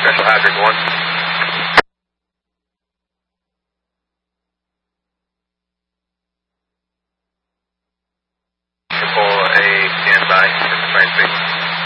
Special Hazard 1. Triple A, stand by, 5-6.